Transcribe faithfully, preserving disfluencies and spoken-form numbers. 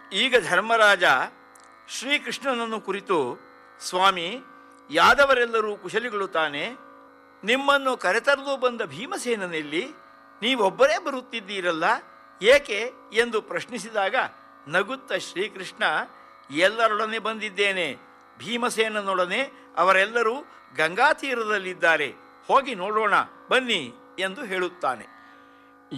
ಈಗ ಧರ್ಮರಾಜ ಶ್ರೀಕೃಷ್ಣನನ್ನು ಕುರಿತು, ಸ್ವಾಮಿ, ಯಾದವರೆಲ್ಲರೂ ಕುಶಲಿಗಳು ತಾನೆ? ನಿಮ್ಮನ್ನು ಕರೆತರಲು ಬಂದ ಭೀಮಸೇನಲ್ಲಿ ನೀವೊಬ್ಬರೇ ಬರುತ್ತಿದ್ದೀರಲ್ಲ, ಏಕೆ ಎಂದು ಪ್ರಶ್ನಿಸಿದಾಗ ನಗುತ್ತ ಶ್ರೀಕೃಷ್ಣ, ಎಲ್ಲರೊಡನೆ ಬಂದಿದ್ದೇನೆ. ಭೀಮಸೇನನೊಡನೆ ಅವರೆಲ್ಲರೂ ಗಂಗಾ ತೀರದಲ್ಲಿದ್ದಾರೆ, ಹೋಗಿ ನೋಡೋಣ ಬನ್ನಿ ಎಂದು ಹೇಳುತ್ತಾನೆ.